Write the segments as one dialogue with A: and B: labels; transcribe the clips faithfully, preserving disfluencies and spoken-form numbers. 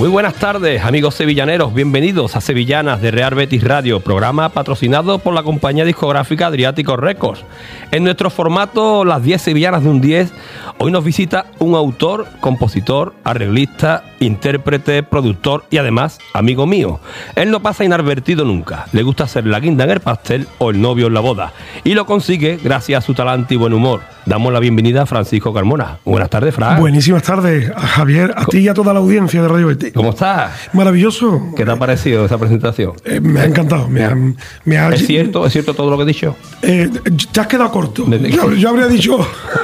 A: Muy buenas tardes, amigos sevillaneros, bienvenidos a Sevillanas de Real Betis Radio, programa patrocinado por la compañía discográfica Adriático Records. En nuestro formato Las diez Sevillanas de un diez, hoy nos visita un autor, compositor, arreglista, intérprete, productor y además amigo mío. Él no pasa inadvertido nunca, le gusta ser la guinda en el pastel o el novio en la boda, y lo consigue gracias a su talento y buen humor. Damos la bienvenida a Francisco Carmona. Buenas tardes, Fran.
B: Buenísimas tardes, a Javier, a ti y a toda la audiencia de Radio Betis.
A: ¿Cómo estás?
B: Maravilloso.
A: ¿Qué te ha parecido esa presentación?
B: Eh, me ha encantado. Me ha, me ha...
A: ¿Es cierto? ¿Es cierto todo lo que he dicho?
B: Eh, te has quedado corto. Yo, yo habría dicho...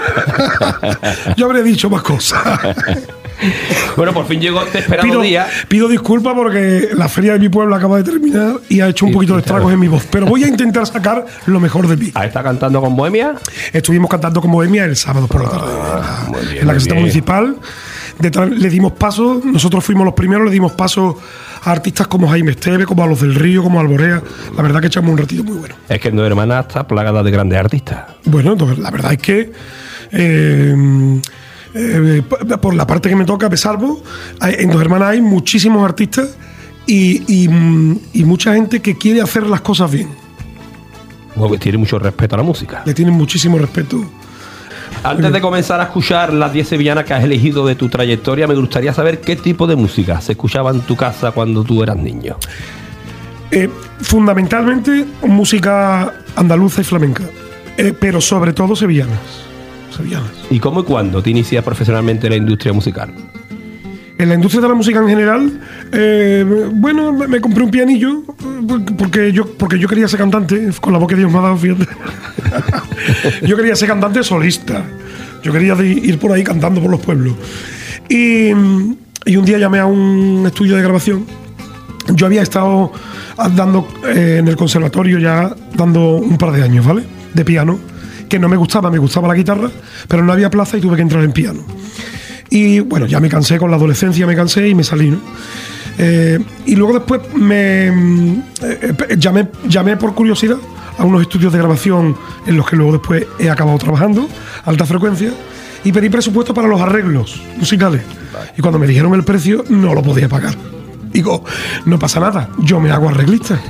B: yo habría dicho más cosas.
A: Bueno, por fin llegó este esperado
B: pido,
A: día.
B: Pido disculpas porque la feria de mi pueblo acaba de terminar y ha hecho un
A: Sí,
B: poquito de
A: claro.
B: estragos en mi voz. Pero voy a intentar sacar lo mejor de mí.
A: ¿Ahí está cantando con Bohemia?
B: Estuvimos cantando con Bohemia el sábado por la tarde.
A: Ah,
B: en la,
A: muy bien,
B: en la
A: muy
B: caseta
A: bien.
B: municipal. Detrás le dimos paso, nosotros fuimos los primeros, le dimos paso a artistas como Jaime Esteve, como a Los del Río, como a Alborea. La verdad que echamos un ratito muy bueno.
A: Es que en Dos Hermanas está plagada de grandes artistas.
B: Bueno, entonces, la verdad es que eh, eh, por la parte que me toca, me salvo. Hay- En Dos Hermanas hay muchísimos artistas y, y, mm, y mucha gente que quiere hacer las cosas bien.
A: Porque tiene mucho respeto a la música.
B: Le tienen muchísimo respeto.
A: Antes de comenzar a escuchar las diez sevillanas que has elegido de tu trayectoria, me gustaría saber qué tipo de música se escuchaba en tu casa cuando tú eras niño.
B: Eh, fundamentalmente música andaluza y flamenca, eh, pero sobre todo sevillanas. Sevillanas.
A: ¿Y cómo y cuándo te inicias profesionalmente en la industria musical?
B: En la industria de la música en general, eh, bueno, me, me compré un pianillo eh, porque yo, porque yo quería ser cantante, con la voz que Dios me ha dado, fíjate. Yo quería ser cantante solista. Yo quería de- ir por ahí cantando por los pueblos. Y, y un día llamé a un estudio de grabación. Yo había estado dando eh, en el conservatorio ya dando un par de años, ¿vale? De piano, que no me gustaba, me gustaba la guitarra, pero no había plaza y tuve que entrar en piano. Y bueno, ya me cansé con la adolescencia, me cansé y me salí, ¿no? Eh, y luego después me eh, eh, llamé, llamé por curiosidad a unos estudios de grabación en los que luego después he acabado trabajando, alta frecuencia, y pedí presupuesto para los arreglos musicales. Y cuando me dijeron el precio, no lo podía pagar. Digo, no pasa nada, yo me hago arreglista.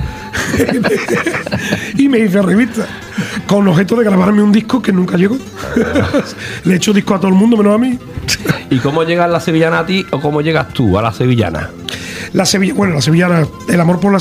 B: Y me hice arreglista, con objeto de grabarme un disco que nunca llegó. Le he hecho disco a todo el mundo, menos a mí.
A: ¿Y cómo llegas la sevillana a ti o cómo llegas tú a la sevillana?
B: La Sevilla, bueno, la sevillana, el amor por la